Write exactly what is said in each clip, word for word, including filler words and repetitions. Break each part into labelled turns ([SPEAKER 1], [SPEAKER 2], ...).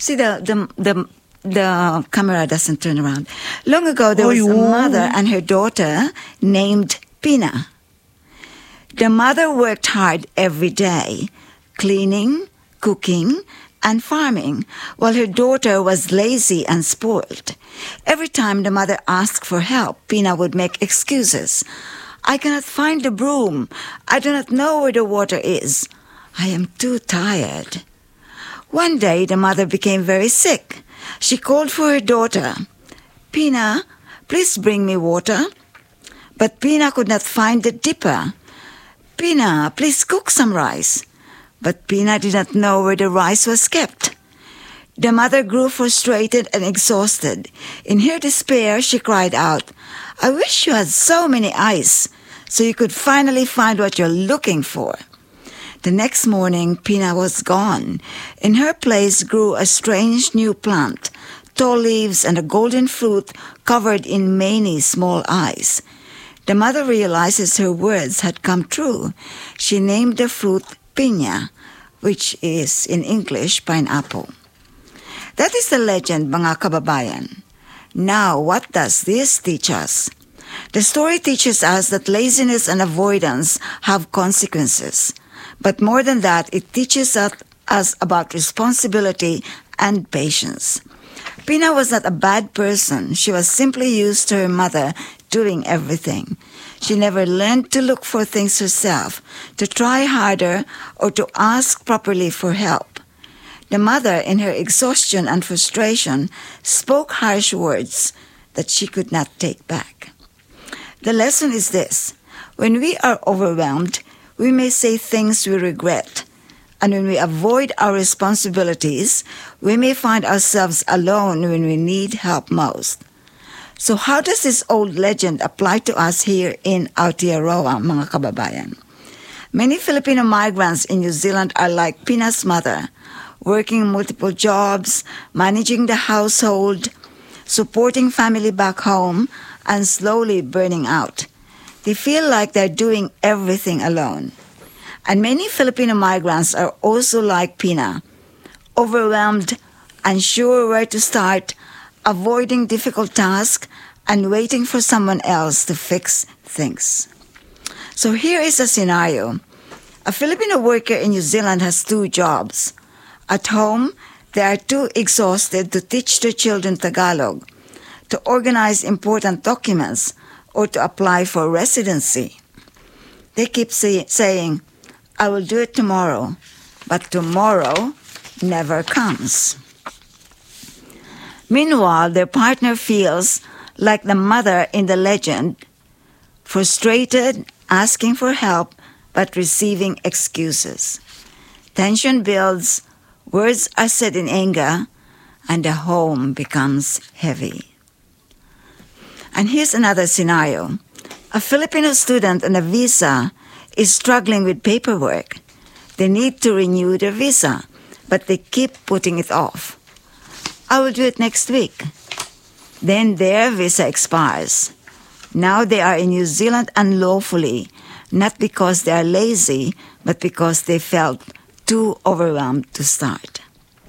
[SPEAKER 1] See, the, the, the, the camera doesn't turn around. Long ago, there was a
[SPEAKER 2] Ayun.
[SPEAKER 1] mother and her daughter named Pina. The mother worked hard every day, cleaning, cooking, and farming, while her daughter was lazy and spoiled. Every time the mother asked for help, Pina would make excuses. I cannot find the broom. I do not know where the water is. I am too tired. One day, the mother became very sick. She called for her daughter. Pina, please bring me water. But Pina could not find the dipper. Pina, please cook some rice. But Pina did not know where the rice was kept. The mother grew frustrated and exhausted. In her despair, she cried out, I wish you had so many eyes, so you could finally find what you're looking for. The next morning, Pina was gone. In her place grew a strange new plant, tall leaves and a golden fruit covered in many small eyes. The mother realizes her words had come true. She named the fruit piña, which is in English pineapple. That is the legend, mga kababayan. Now, what does this teach us? The story teaches us that laziness and avoidance have consequences. But more than that, it teaches us about responsibility and patience. Pina was not a bad person. She was simply used to her mother doing everything. She never learned to look for things herself, to try harder, or to ask properly for help. The mother, in her exhaustion and frustration, spoke harsh words that she could not take back. The lesson is this: when we are overwhelmed, we may say things we regret, and when we avoid our responsibilities, we may find ourselves alone when we need help most. So how does this old legend apply to us here in Aotearoa, mga kababayan? Many Filipino migrants in New Zealand are like Pina's mother, working multiple jobs, managing the household, supporting family back home, and slowly burning out. They feel like they're doing everything alone. And many Filipino migrants are also like Pina, overwhelmed, unsure where to start, avoiding difficult tasks, and waiting for someone else to fix things. So here is a scenario. A Filipino worker in New Zealand has two jobs. At home, they are too exhausted to teach their children Tagalog, to organize important documents, or to apply for residency. They keep say, saying, I will do it tomorrow, but tomorrow never comes. Meanwhile, their partner feels like the mother in the legend, frustrated, asking for help, but receiving excuses. Tension builds, words are said in anger, and the home becomes heavy. And here's another scenario. A Filipino student on a visa is struggling with paperwork. They need to renew their visa, but they keep putting it off. I will do it next week. Then their visa expires. Now they are in New Zealand unlawfully, not because they are lazy, but because they felt too overwhelmed to start.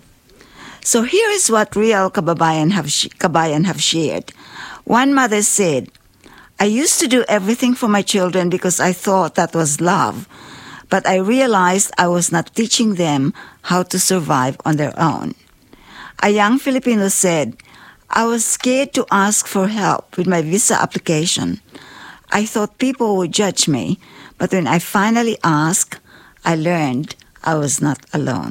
[SPEAKER 1] So here is what real kababayan have, sh- kabayan have shared. One mother said, I used to do everything for my children because I thought that was love, but I realized I was not teaching them how to survive on their own. A young Filipino said, I was scared to ask for help with my visa application. I thought people would judge me, but when I finally asked, I learned I was not alone.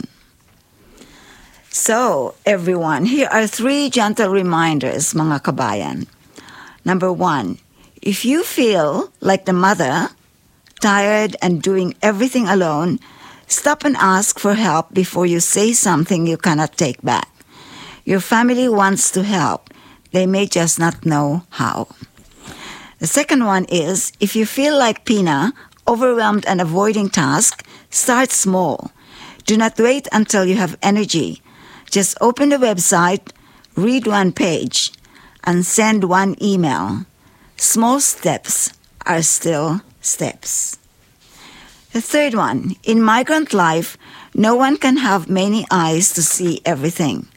[SPEAKER 1] So, everyone, here are three gentle reminders, mga kabayan. Number one, if you feel like the mother, tired and doing everything alone, stop and ask for help before you say something you cannot take back. Your family wants to help. They may just not know how. The second one is, if you feel like Pina, overwhelmed and avoiding tasks, start small. Do not wait until you have energy. Just open the website, read one page, and send one email. Small steps are still steps. The third one, in migrant life, no one can have many eyes to see everything.